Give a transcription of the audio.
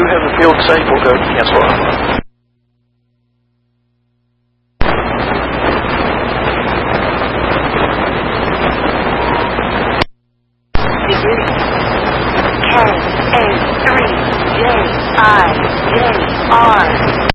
have the field safe, we'll go to cancel. K-A-3-J-I-J-R